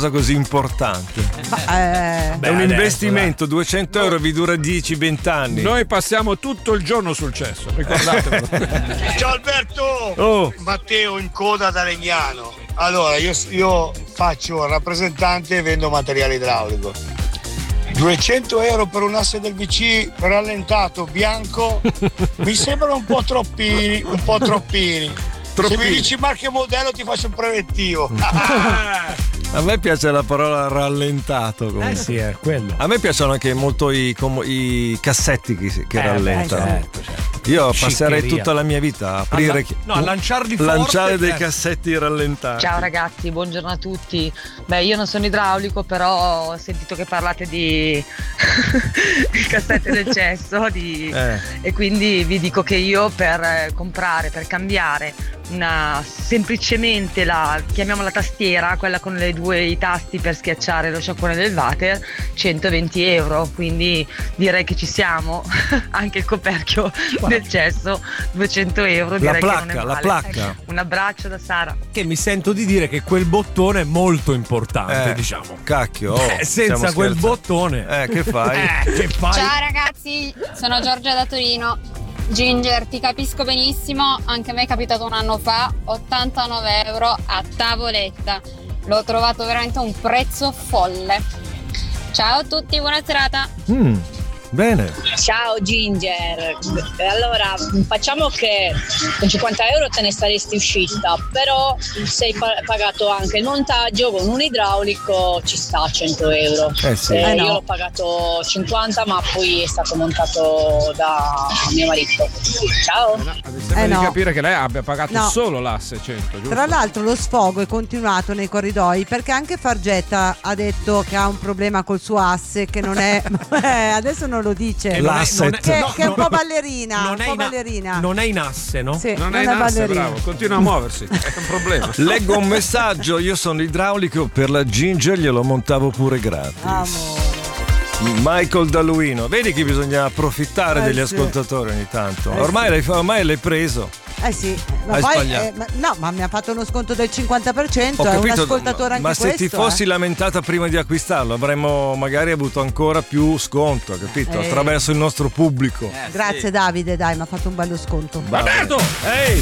cosa così importante. È un investimento, 200 euro vi dura 10-20 anni. Noi passiamo tutto il giorno sul cesso, ricordatelo. Ciao Alberto! Matteo in coda da Legnano. Allora, io faccio rappresentante e vendo materiale idraulico. 200 euro per un asse del VC rallentato bianco mi sembrano un po' troppini. Se mi dici marca e modello ti faccio un preventivo. A me piace la parola rallentato. Comunque. Sì, è quello. A me piacciono anche molto i cassetti che rallentano. Certo. Io passerei tutta la mia vita a aprire, a lanciarli forte, lanciare dei cassetti rallentati. Ciao ragazzi, buongiorno a tutti. Beh, io non sono idraulico, però ho sentito che parlate di cassette del cesso e quindi vi dico che io per cambiare semplicemente chiamiamola tastiera, quella con i tasti per schiacciare lo sciacquone del water, 120 euro, quindi direi che ci siamo. Anche il coperchio del cesso, 200 euro, direi che non è male. La placca. Un abbraccio da Sara. Che mi sento di dire che quel bottone è molto importante, diciamo. Cacchio, senza quel bottone che fai? Ciao ragazzi, sono Giorgia da Torino. Ginger, ti capisco benissimo, anche a me è capitato un anno fa, 89 euro a tavoletta. L'ho trovato veramente a un prezzo folle. Ciao a tutti, buona serata. Bene. Ciao Ginger, allora facciamo che con 50 euro te ne saresti uscita, però se hai pagato anche il montaggio con un idraulico ci sta a 100 euro. Io l'ho pagato 50, ma poi è stato montato da mio marito. Ciao. Sembra di capire che lei abbia pagato solo l'asse 100, giusto? Tra l'altro lo sfogo è continuato nei corridoi, perché anche Fargetta ha detto che ha un problema col suo asse, che non è adesso non lo dice, che è un po' ballerina, non è in asse, no? Sì, non è in asse, ballerina. Bravo, continua a muoversi, è un problema. Leggo un messaggio, io sono idraulico, per la Ginger glielo montavo pure gratis. Michael Dalluino, vedi che bisogna approfittare degli ascoltatori ogni tanto. Ormai l'hai preso. Sì, Hai sbagliato. ma mi ha fatto uno sconto del 50%, è un ascoltatore anche ma se questo. ti fossi lamentata prima di acquistarlo avremmo magari avuto ancora più sconto, capito? Attraverso il nostro pubblico. Grazie Davide, dai, mi ha fatto un bello sconto. Alberto! Ehi!